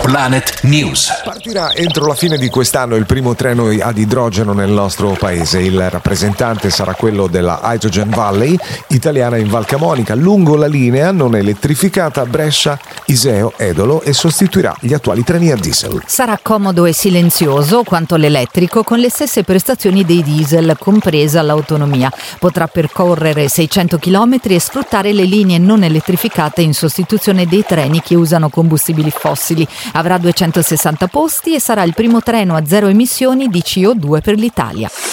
Planet News. Partirà entro la fine di quest'anno il primo treno ad idrogeno nel nostro paese. Il rappresentante sarà quello della Hydrogen Valley, italiana in Val Camonica, lungo la linea non elettrificata Brescia-Iseo-Edolo e sostituirà gli attuali treni a diesel. Sarà comodo e silenzioso quanto l'elettrico, con le stesse prestazioni dei diesel, compresa l'autonomia. Potrà percorrere 600 km e sfruttare le linee non elettrificate in sostituzione dei treni che usano combustibili fossili. Avrà 260 posti e sarà il primo treno a zero emissioni di CO2 per l'Italia.